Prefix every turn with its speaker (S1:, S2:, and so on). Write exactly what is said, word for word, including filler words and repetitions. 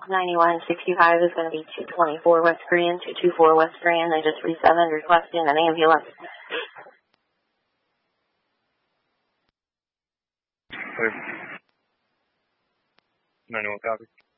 S1: ninety-one sixty-five is going to be two twenty-four West Grand, two twenty-four West Grand. They just reset and requesting an ambulance.
S2: ninety-one copy.